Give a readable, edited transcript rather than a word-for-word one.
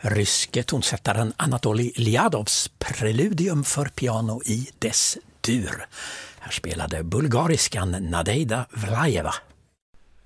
ryske tonsättaren Anatolij Liadovs preludium för piano i dess dur. Här spelade bulgariskan Nadeida Vlajeva.